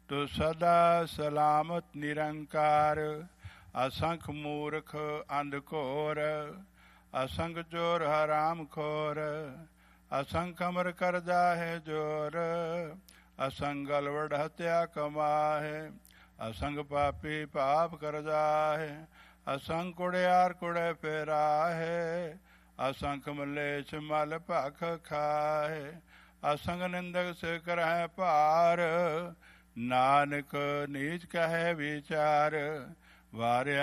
ਤੂੰ ਸਦਾ ਸਲਾਮਤ ਨਿਰੰਕਾਰ। ਅਸੰਖ ਮੂਰਖ ਅੰਧ ਘੋਰ, ਅਸੰਖ ਚੋਰ ਹਰਾਮ ਖੋਰ। ਅਸੰਖ ਅਮਰ ਕਰਦਾ ਹੈ ਜੋਰ, ਅਸੰਖ ਗਲਵੜ ਹਤਿਆ ਕਮਾਹੇ। ਅਸੰਖ ਪਾਪੀ ਪਾਪ ਕਰਦਾ ਹੈ, ਅਸੰਖ ਕੁੜਿਆਰ ਕੁੜੇ ਫੇਰਾਹੇ। ਅਸੰਖ ਮਲੇਛ ਮਲ ਭਖ ਖਾਹੇ, ਅਸੰਖ ਨਿੰਦਕ ਸੇ ਕਰਹਿ ਭਾਰ। ਨਾਨਕ ਨੀਚ ਕਹੈ ਵਿਚਾਰ, ਵਾਰਿਆ